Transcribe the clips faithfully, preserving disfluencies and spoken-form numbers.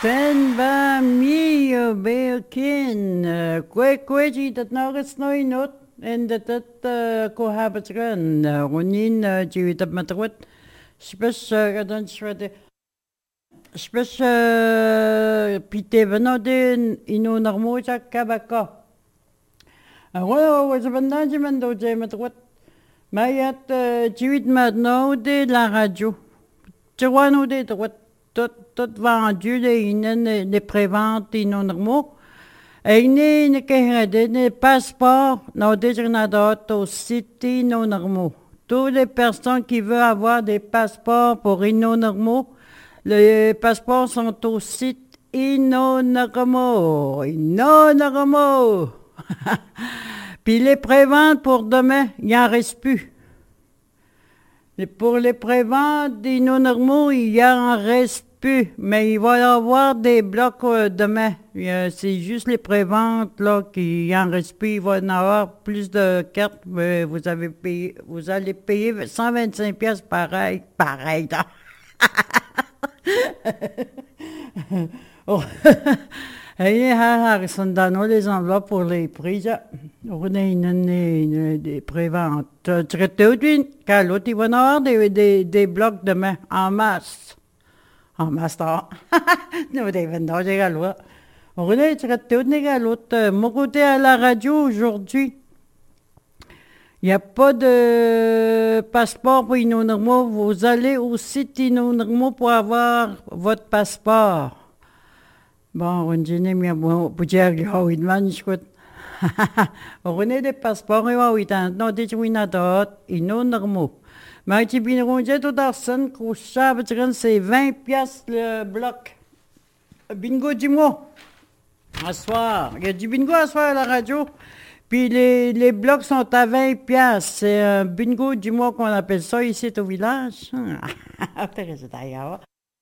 Ten va mi o beokin. Kwe kwe ji dat nagas no inot. En dat dat ko habet gan. Ronin ji dat matrot. Spes gadan shwede. Spes pite venodin ino narmoja kabaka. Wala was bandaji mando je matrot. Mayat jiwit mad no de la radio. Tjwano de trot. Tout, tout vendu, les, les, les préventes, les non-normaux. Et les, les, les passeports, nous déjà au site non-normaux. Toutes les personnes qui veulent avoir des passeports pour les non-normaux, les passeports sont au site non-normaux. Non-normaux. Puis les préventes pour demain, il n'y en reste plus. Et pour les préventes des non-normaux, il n'y en reste plus, mais il va y avoir des blocs euh, demain. C'est juste les préventes là qui en reste plus. Il va y en avoir plus de cartes, mais vous avez payé, vous allez payer cent vingt-cinq piastres pareil, pareil. Oh. Et ils sont dans les enveloppes pour les prix. On a une des préventes. Traité au d'une, car l'autre, il va y avoir des, des, des blocs demain, en masse. En masse, non. Nous, des vendanges également. On a traité au d'une, l'autre. Mon côté à la radio aujourd'hui, il n'y a pas de passeport pour les non-normaux. Vous allez au site non-normaux pour avoir votre passeport. Bon, on dit, mais bon, pour dire, il y a une manche, on a des passeports, il y a huit ans, non, des jouinadors, ils sont normaux. Mais tu bien rongé tout d'arsen, c'est vingt piastres le bloc. Bingo du mois. À soir. Il y a du bingo à soir à la radio. Puis les, les blocs sont à vingt piastres. C'est un bingo du mois qu'on appelle ça ici au village. Intéressant d'ailleurs.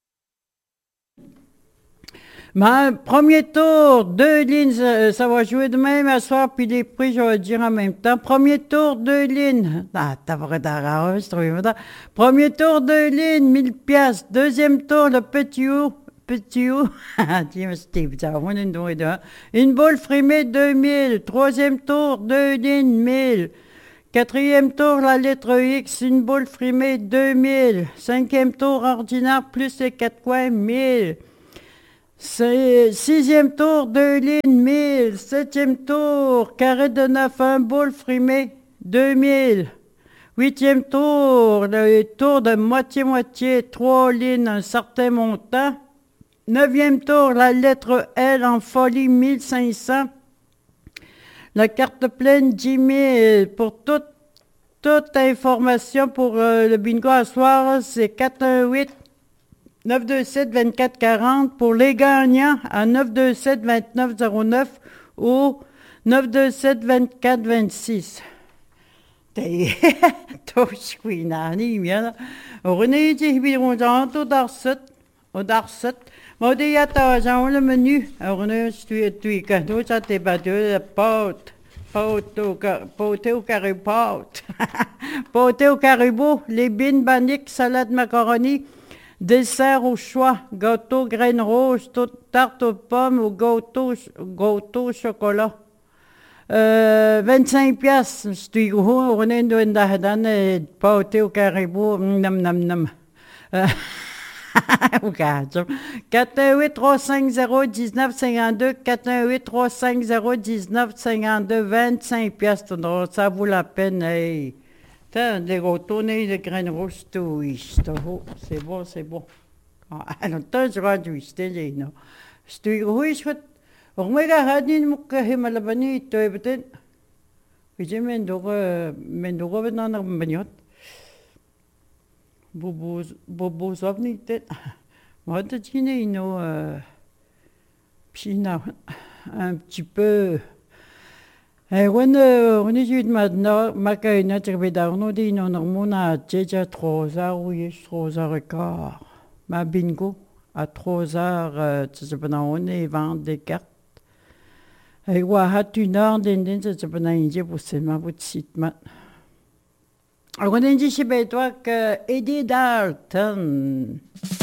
Mais premier tour, deux lignes, ça, ça va jouer de même à soir, puis les prix, je vais dire en même temps. Premier tour, deux lignes. Ah, t'as vrai d'arrêt, je trouve. Premier tour, deux lignes, mille piastres. Deuxième tour, le petit ou, petit ou. Tiens, Steve, ça va, une deux et deux. Une boule frimée, deux mille. Troisième tour, deux lignes, mille. Quatrième tour, la lettre X, une boule frimée, deux mille. Cinquième tour, ordinaire, plus les quatre coins, mille. C'est sixième tour, deux lignes, mille. Septième tour, carré de neuf, un boule frimé, deux mille. Huitième tour, le tour de moitié-moitié, trois lignes, un certain montant. Neuvième tour, la lettre L en folie, mille cinq cents. La carte pleine, dix mille. Pour toute, toute information pour euh, le bingo à soir, c'est quatre un huit. neuf deux sept, vingt-quatre quarante pour les gagnants à neuf deux sept, vingt-neuf zéro neuf ou neuf deux sept, vingt-quatre vingt-six. T'es toshquinani, bien. René, tu es au darset, au darset. Modéata, j'ai le menu. René, tu es, tu es, cadeau, ça t'es battu, la pâte. Pâte au, pâte au carré pâte. Pâte au caribou, les bines baniques, salade macaroni. Dessert au choix, gâteau graines rouges, tarte aux pommes ou gâteau, gâteau chocolat. Euh, vingt-cinq piastres, c'est gros, on est dans la pâté au caribou, nam nam nam. quatre un huit, trois cinq zéro, dix-neuf cinquante-deux, quatre un huit, trois cinq zéro, dix-neuf cinquante-deux, vingt-cinq piastres, ça vaut la peine, hey. T'as des gâteaux nés de graines rouges, tout, c'est bon, c'est bon. Alors, t'as je rendu, c'était là, non. C'est gros, je fais, on m'a gardé une moukahe malabani, tu es peut-être. J'ai mis un mendora dans la bagnole. Bobo, bobo, ça venait peut-être. Moi, t'as dit, non, puis, un petit peu. Eh, when on est juste maintenant, ma caïna, tu vas dans nos dîners, on a déjà trois heures, oui, trois heures et quart. Ma bingo, à trois heures, tu sais pas, on est vendre des cartes. Et ouais, à une heure, tu sais pas, on est pour c'est ma petite mat. On est dit chez toi que Eddie Dalton.